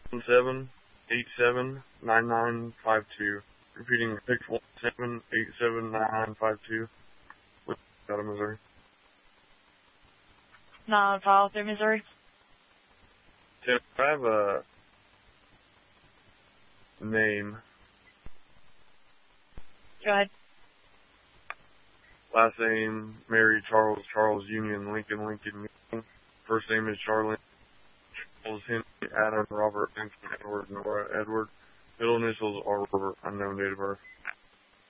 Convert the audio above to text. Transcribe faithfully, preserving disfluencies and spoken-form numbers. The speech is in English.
one seven eight seven nine nine five two. Repeating, six one seven eight seven nine nine five two. Out of Missouri. Not on file through Missouri. Tim, I have a name. Go ahead. Last name, Mary Charles, Charles Union, Lincoln, Lincoln, Union. First name is Charlene, Charles Henry, Adam, Robert, Benjamin, Edward, Nora, Edward. Middle initials are Robert, unknown date of birth.